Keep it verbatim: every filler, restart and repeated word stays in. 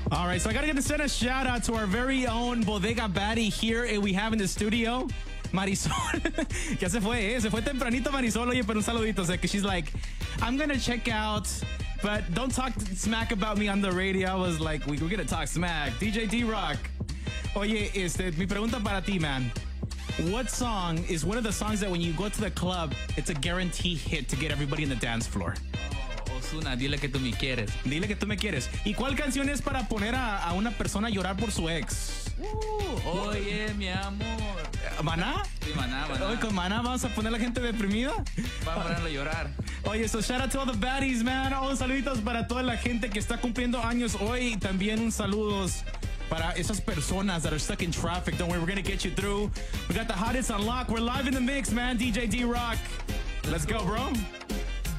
All right, so I got to send a shout out to our very own Bodega Baddie here we have in the studio. Marisol, ya se fue, eh? Se fue tempranito Marisol, oye, pero un saludito. O sea, que she's like, I'm going to check out, but don't talk smack about me on the radio. I was like, we, we're going to talk smack. D J D-Rock. Oye, este, mi pregunta para ti, man. What song is one of the songs that when you go to the club, it's a guarantee hit to get everybody in the dance floor? Ozuna, dile que tú me quieres. Dile que tú me quieres. ¿Y cuál canción es para poner a, a una persona a llorar por su ex? Uh, oye, mi amor. ¿Maná? Sí, Maná, Maná. Hoy con Maná vamos a poner a la gente deprimida. Vamos a ponerlo a llorar. Oye, so shout out to all the baddies, man. Oh, saluditos para toda la gente que está cumpliendo años hoy. Y también un saludos para esas personas that are stuck in traffic. Don't worry, we're going to get you through. We got the hottest on lock. We're live in the mix, man. D J D-Rock. Let's go, bro.